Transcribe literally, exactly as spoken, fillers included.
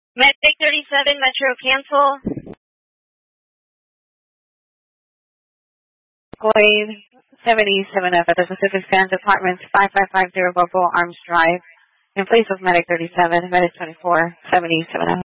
Medic thirty-seven, Metro cancel. Glade seventy-seven F at the Pacific Sands Apartments, five five five zero Balboa Arms Drive. In place of Medic thirty-seven, Medic twenty-four, seventy-seven F.